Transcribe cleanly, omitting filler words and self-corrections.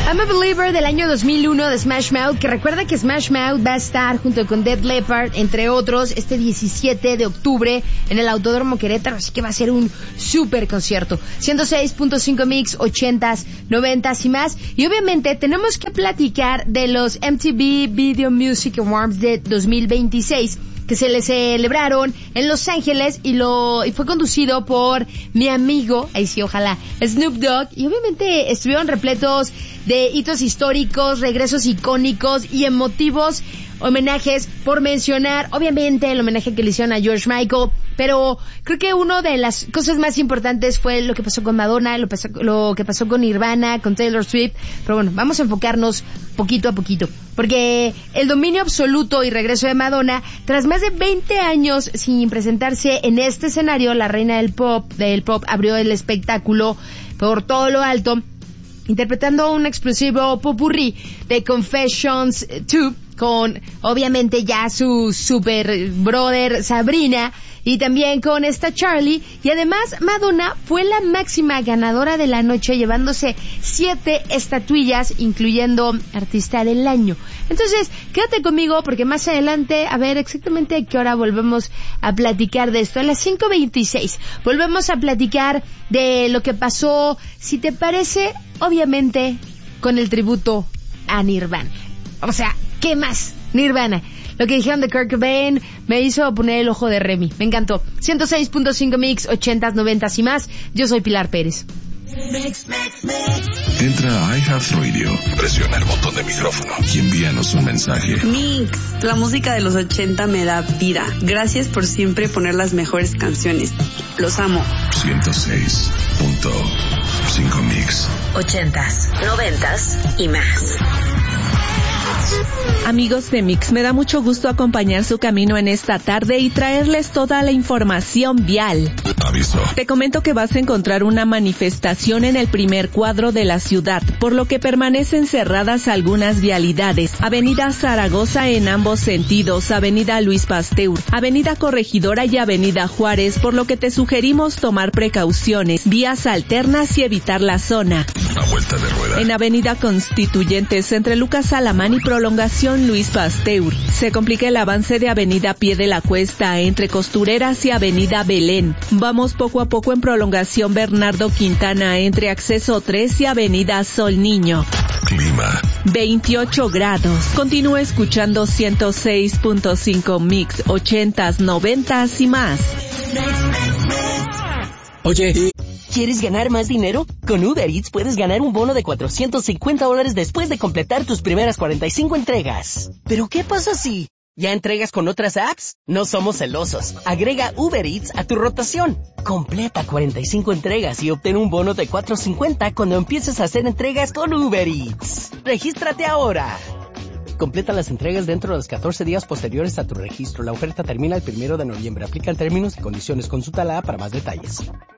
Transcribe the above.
I'm a Believer del año 2001 de Smash Mouth, que recuerda que Smash Mouth va a estar junto con Def Leppard, entre otros, este 17 de octubre en el Autódromo Querétaro, así que va a ser un super concierto. 106.5 Mix, 80s, 90s y más. Y obviamente tenemos que platicar de los MTV Video Music Awards de 2026, que se le celebraron en Los Ángeles y fue conducido por mi amigo, ahí sí, ojalá, Snoop Dogg, y obviamente estuvieron repletos de hitos históricos, regresos icónicos y emotivos homenajes, por mencionar, obviamente, el homenaje que le hicieron a George Michael, pero creo que una de las cosas más importantes fue lo que pasó con Madonna, lo que pasó con Nirvana, con Taylor Swift, pero bueno, vamos a enfocarnos poquito a poquito, porque el dominio absoluto y regreso de Madonna, tras más de 20 años sin presentarse en este escenario, la reina del pop abrió el espectáculo por todo lo alto, interpretando un explosivo popurrí de Confessions 2, con obviamente ya su super brother Sabrina, y también con esta Charlie, y además Madonna fue la máxima ganadora de la noche, llevándose 7 estatuillas, incluyendo Artista del Año. Entonces, quédate conmigo porque más adelante, a ver exactamente a qué hora volvemos a platicar de esto. A las 5:26 volvemos a platicar de lo que pasó, si te parece, obviamente, con el tributo a Nirvana. O sea, ¿qué más? Nirvana. Lo que dijeron de Kurt Cobain me hizo poner el ojo de Remy. Me encantó. 106.5 Mix, 80s, 90s y más. Yo soy Pilar Pérez. Entra a iHeartRadio, presiona el botón de micrófono y envíanos un mensaje. Mix, la música de los 80 me da vida. Gracias por siempre poner las mejores canciones. Los amo. 106.5 Mix. 80s, 90s y más. Amigos de Mix, me da mucho gusto acompañar su camino en esta tarde y traerles toda la información vial. Aviso. Te comento que vas a encontrar una manifestación en el primer cuadro de la ciudad, por lo que permanecen cerradas algunas vialidades. Avenida Zaragoza en ambos sentidos, Avenida Luis Pasteur, Avenida Corregidora y Avenida Juárez, por lo que te sugerimos tomar precauciones, vías alternas y evitar la zona. A vuelta de rueda. En Avenida Constituyentes, entre Lucas Alamán y Prolongación Luis Pasteur, se complica el avance de Avenida Pie de la Cuesta, entre Costureras y Avenida Belén. Vamos poco a poco en Prolongación Bernardo Quintana, entre Acceso 3 y Avenida Sol Niño. Clima. 28 grados. Continúa escuchando 106.5 Mix, 80s, 90s y más. Oye, ¿quieres ganar más dinero? Con Uber Eats puedes ganar un bono de $450 después de completar tus primeras 45 entregas. ¿Pero qué pasa si ya entregas con otras apps? No somos celosos. Agrega Uber Eats a tu rotación. Completa 45 entregas y obtén un bono de $450 cuando empieces a hacer entregas con Uber Eats. ¡Regístrate ahora! Completa las entregas dentro de los 14 días posteriores a tu registro. La oferta termina el 1 de noviembre. Aplican términos y condiciones. Consulta la app para más detalles.